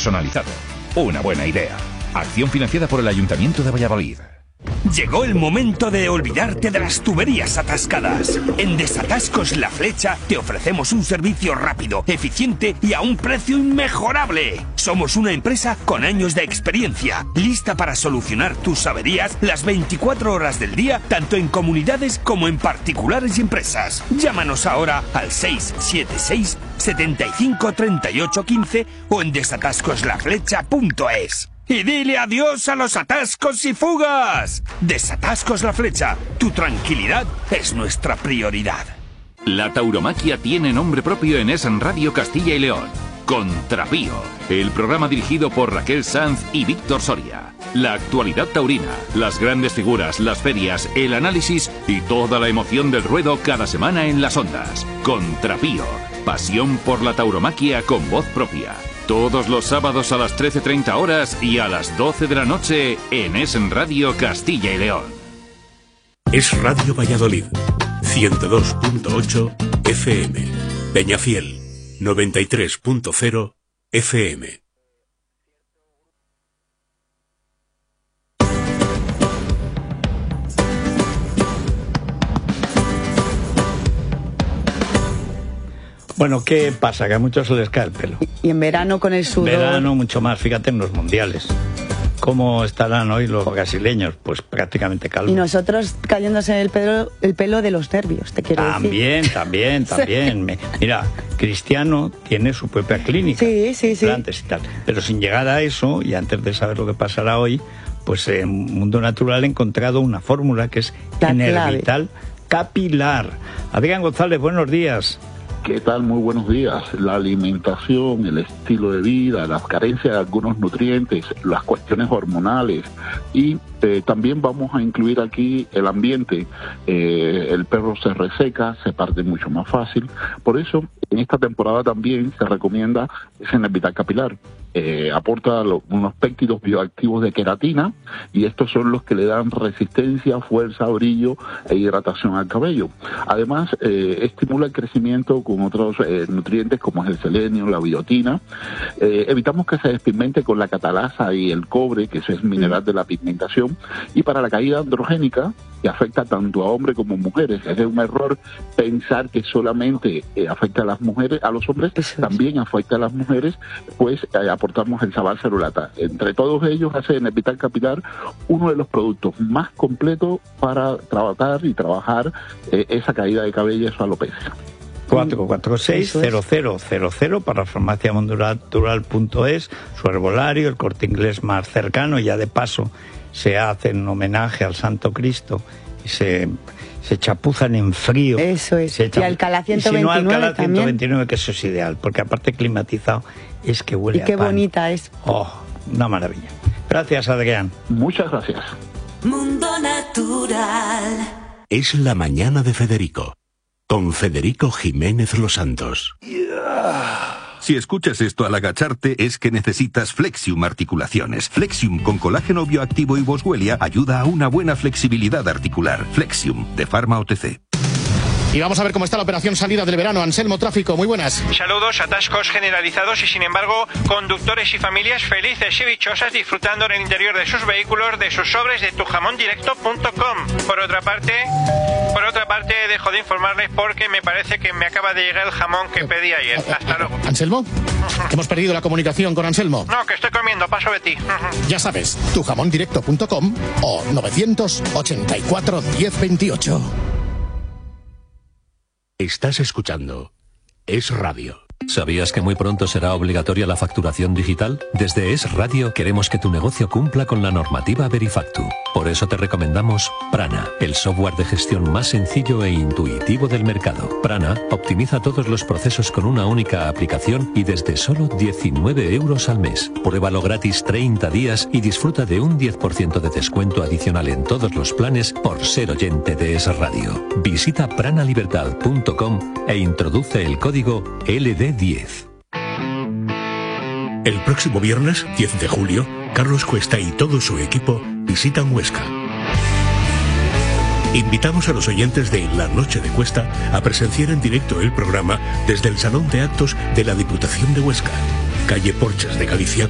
personalizado. Una buena idea. Acción financiada por el Ayuntamiento de Valladolid. Llegó el momento de olvidarte de las tuberías atascadas. En Desatascos La Flecha te ofrecemos un servicio rápido, eficiente y a un precio inmejorable. Somos una empresa con años de experiencia, lista para solucionar tus averías las 24 horas del día, tanto en comunidades como en particulares y empresas. Llámanos ahora al 676 75 38 15 o en desatascoslaflecha.es. Y dile adiós a los atascos y fugas. Desatascos La Flecha. Tu tranquilidad es nuestra prioridad. La tauromaquia tiene nombre propio en Es Radio Castilla y León. Contrapío, el programa dirigido por Raquel Sanz y Víctor Soria. La actualidad taurina, las grandes figuras, las ferias, el análisis y toda la emoción del ruedo cada semana en las ondas. Contrapío, pasión por la tauromaquia con voz propia. Todos los sábados a las 13:30 horas y a las 12 de la noche en Es Radio Castilla y León. Es Radio Valladolid, 102.8 FM. Peñafiel, 93.0 FM. Bueno, ¿qué pasa? Que a muchos se les cae el pelo. Y en verano con el sudor. Verano mucho más, fíjate en los mundiales. ¿Cómo estarán hoy los brasileños? Pues prácticamente calvos. Y nosotros cayéndose el pelo de los nervios, te quiero decir. También. Sí. Mira, Cristiano tiene su propia clínica. Sí. Plantes y tal. Pero sin llegar a eso, y antes de saber lo que pasará hoy, pues en Mundo Natural he encontrado una fórmula que es Enervital Capilar. Adrián González, buenos días. ¿Qué tal? Muy buenos días. La alimentación, el estilo de vida, las carencias de algunos nutrientes, las cuestiones hormonales y también vamos a incluir aquí el ambiente. El perro se reseca, se parte mucho más fácil. Por eso, en esta temporada también se recomienda ese Enervital Capilar. Aporta unos péptidos bioactivos de queratina y estos son los que le dan resistencia, fuerza, brillo e hidratación al cabello. Además, estimula el crecimiento con otros nutrientes como es el selenio, la biotina. Evitamos que se despigmente con la catalasa y el cobre, que ese es mineral de la pigmentación. Y para la caída androgénica, que afecta tanto a hombres como a mujeres, es un error pensar que solamente afecta a las mujeres, a los hombres, también afecta a las mujeres, pues aportamos el Sabal Cerulata. Entre todos ellos hace Enervital Capilar uno de los productos más completos para tratar y trabajar esa caída de cabello y esa alopecia. 446-0000 para farmaciamundonatural.es, su herbolario, el Corte Inglés más cercano. Ya de paso se hacen homenaje al Santo Cristo y se chapuzan en frío. Eso es. Y Alcalá 129 y si no, Alcalá 129 también. Que eso es ideal, porque aparte climatizado es que huele a pan. Y qué bonita es. Oh, una maravilla. Gracias, Adrián. Muchas gracias. Mundo Natural. Es la mañana de Federico, con Federico Jiménez Los Santos. Si escuchas esto al agacharte es que necesitas Flexium Articulaciones. Flexium con colágeno bioactivo y boswellia ayuda a una buena flexibilidad articular. Flexium, de Pharma OTC. Y vamos a ver cómo está la operación salida del verano. Anselmo Tráfico, muy buenas. Saludos, atascos generalizados y sin embargo conductores y familias felices y dichosas disfrutando en el interior de sus vehículos de sus sobres de tujamondirecto.com. Por otra parte dejo de informarles porque me parece que me acaba de llegar el jamón que pedí ayer. Hasta luego. ¿Anselmo? Hemos perdido la comunicación con Anselmo. No, que estoy comiendo, paso de ti. Ya sabes, tujamondirecto.com o 984 1028. Estás escuchando Es Radio. ¿Sabías que muy pronto será obligatoria la facturación digital? Desde Es Radio queremos que tu negocio cumpla con la normativa Verifactu. Por eso te recomendamos Prana, el software de gestión más sencillo e intuitivo del mercado. Prana optimiza todos los procesos con una única aplicación y desde solo 19 euros al mes. Pruébalo gratis 30 días y disfruta de un 10% de descuento adicional en todos los planes por ser oyente de Es Radio. Visita pranalibertad.com e introduce el código LD10. El próximo viernes, 10 de julio, Carlos Cuesta y todo su equipo visitan Huesca. Invitamos a los oyentes de La Noche de Cuesta a presenciar en directo el programa desde el Salón de Actos de la Diputación de Huesca, calle Porches de Galicia